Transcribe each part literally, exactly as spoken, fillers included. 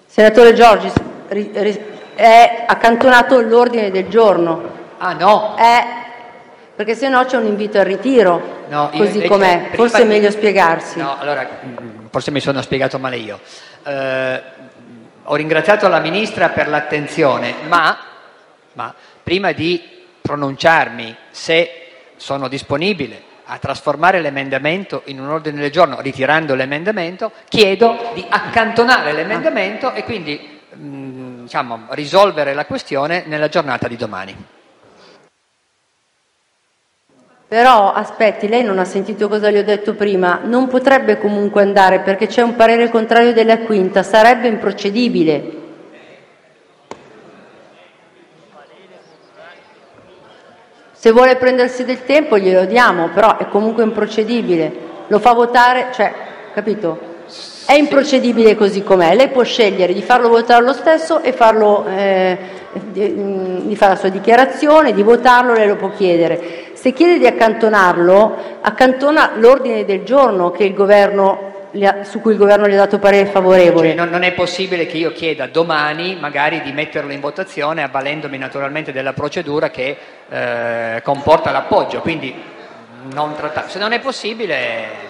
Senatore Giorgis, ri- ri- è accantonato l'ordine del giorno. Ah no? È, perché se no c'è un invito al ritiro, no io così invece, com'è. Forse è di... meglio spiegarsi. No, allora, forse mi sono spiegato male io. Eh, ho ringraziato la Ministra per l'attenzione, ma, ma prima di pronunciarmi se sono disponibile a trasformare l'emendamento in un ordine del giorno ritirando l'emendamento, chiedo di accantonare l'emendamento e quindi mh, diciamo, risolvere la questione nella giornata di domani. Però aspetti, lei non ha sentito cosa gli ho detto prima, non potrebbe comunque andare perché c'è un parere contrario della quinta, sarebbe improcedibile. Se vuole prendersi del tempo glielo diamo, però è comunque improcedibile. Lo fa votare, cioè, capito? È improcedibile così com'è. Lei può scegliere di farlo votare lo stesso e farlo, eh, di, di fare la sua dichiarazione, di votarlo, lei lo può chiedere. Se chiede di accantonarlo, accantona l'ordine del giorno che il governo, su cui il governo gli ha dato parere favorevole. Cioè, non, non è possibile che io chieda domani magari di metterlo in votazione avvalendomi naturalmente della procedura che eh, comporta l'appoggio, quindi non trattare. Se non è possibile...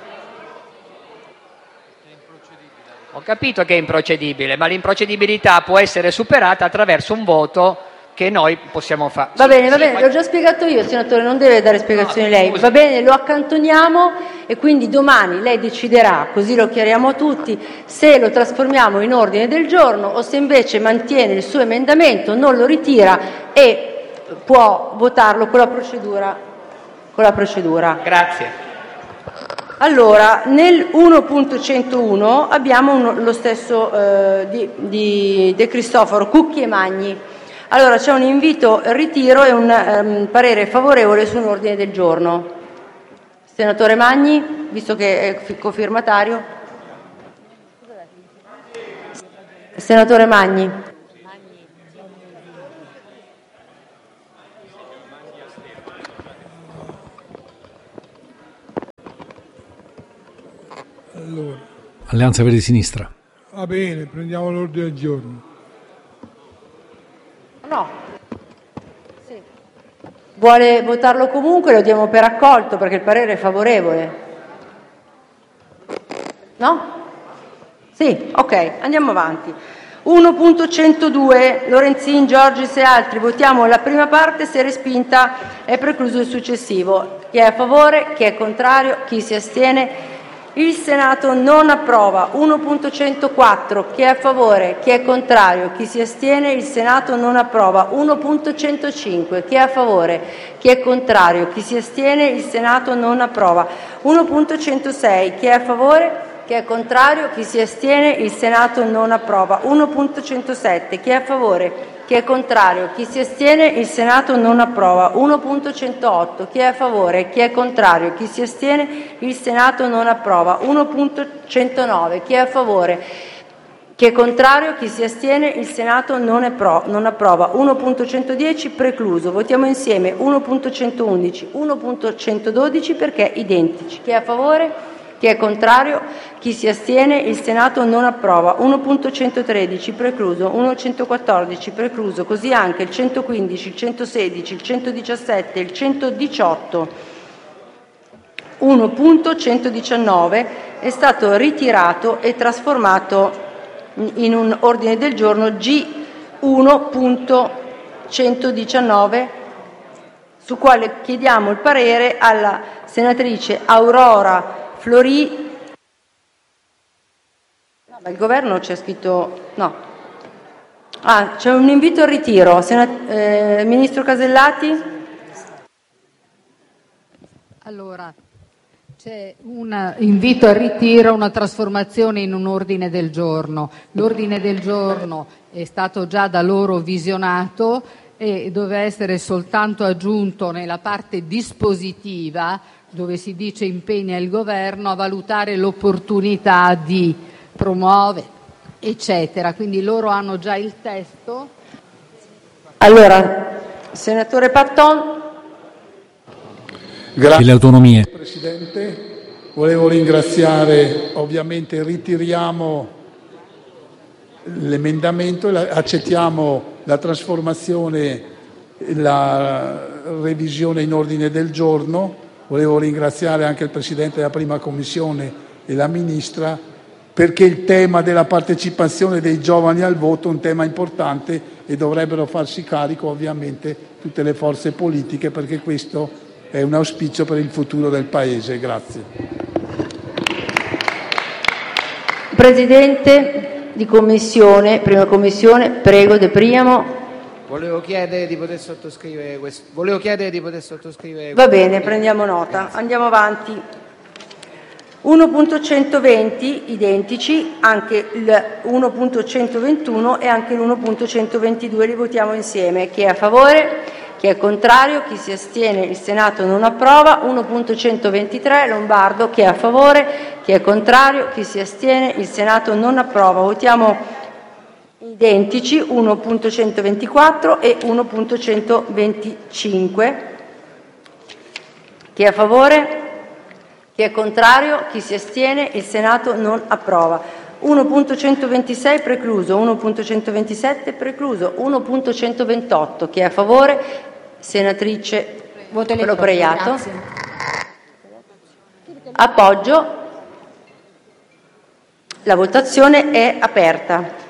Ho capito che è improcedibile, ma l'improcedibilità può essere superata attraverso un voto che noi possiamo fare. Va sì, bene, va sì, bene, ma... l'ho già spiegato io, senatore, non deve dare spiegazioni no, lei. scusi. Va bene, lo accantoniamo e quindi domani lei deciderà, così lo chiariamo a tutti, se lo trasformiamo in ordine del giorno o se invece mantiene il suo emendamento, non lo ritira e può votarlo con la procedura. Con la procedura. Grazie. Allora, nel uno punto centouno abbiamo uno, lo stesso eh, di, di De Cristofaro, Cucchi e Magni. Allora, c'è un invito al ritiro e un um, parere favorevole su un ordine del giorno. Senatore Magni, visto che è cofirmatario. Senatore Magni. Allora. Alleanza Verdi Sinistra. Va bene, prendiamo l'ordine del giorno. No. Sì. Vuole votarlo comunque, lo diamo per accolto perché il parere è favorevole. No? Sì, ok, andiamo avanti. uno punto centodue, Lorenzin, Giorgis e altri. Votiamo la prima parte, se respinta è precluso il successivo. Chi è a favore, chi è contrario, chi si astiene? Il Senato non approva. uno punto centoquattro, chi è a favore, chi è contrario, chi si astiene? Il Senato non approva. uno punto centocinque, chi è a favore, chi è contrario, chi si astiene? Il Senato non approva. uno punto centosei, chi è a favore, chi è contrario, chi si astiene? Il Senato non approva. uno punto centosette, chi è a favore, chi è contrario, chi si astiene? Il Senato non approva. uno punto centootto, chi è a favore, chi è contrario, chi si astiene? Il Senato non approva. uno punto centonove, chi è a favore, chi è contrario, chi si astiene? Il Senato non, è pro, non approva. uno punto centodieci precluso. Votiamo insieme uno punto centoundici, uno punto centododici perché identici. Chi è a favore? Chi è contrario? Chi si astiene? Il Senato non approva. uno punto centotredici precluso, uno punto centoquattordici precluso, così anche il centoquindici, il centosedici, il centodiciassette, il centodiciotto. uno punto centodiciannove è stato ritirato e trasformato in un ordine del giorno G uno punto centodiciannove, su quale chiediamo il parere alla senatrice Aurora Flori. No, ma il governo c'è scritto no. Ah, c'è un invito al ritiro. Senat- eh, Ministro Casellati. Allora, c'è un invito al ritiro, una trasformazione in un ordine del giorno. L'ordine del giorno è stato già da loro visionato e doveva essere soltanto aggiunto nella parte dispositiva, dove si dice impegna il governo a valutare l'opportunità di promuovere, eccetera. Quindi loro hanno già il testo. Allora, senatore Patton. Grazie. Le autonomie. Presidente, volevo ringraziare, ovviamente ritiriamo l'emendamento, accettiamo la trasformazione, la revisione in ordine del giorno. Volevo ringraziare anche il Presidente della prima Commissione e la Ministra, perché il tema della partecipazione dei giovani al voto è un tema importante e dovrebbero farsi carico ovviamente tutte le forze politiche, perché questo è un auspicio per il futuro del Paese. Grazie. Presidente di Commissione, prima Commissione, prego De Priamo. Volevo chiedere di poter sottoscrivere questo. Volevo chiedere di poter sottoscrivere. Va bene, prendiamo nota. Andiamo avanti. uno punto centoventi identici, anche il uno punto centoventuno e anche l'uno punto centoventidue, li votiamo insieme. Chi è a favore? Chi è contrario? Chi si astiene? Il Senato non approva. uno punto centoventitré Lombardo, chi è a favore? Chi è contrario? Chi si astiene? Il Senato non approva. Votiamo identici uno punto centoventiquattro e uno punto centoventicinque. Chi è a favore? Chi è contrario? Chi si astiene? Il Senato non approva. uno punto centoventisei precluso, uno punto centoventisette precluso, uno punto centoventotto. Chi è a favore? Senatrice Lopreiato. Appoggio. La votazione è aperta.